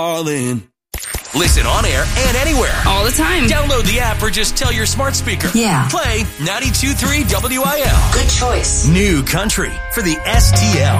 All in. Listen on air and anywhere. All the time. Download the app or just tell your smart speaker. Yeah. Play 92.3 WIL. Good choice. New country for the STL.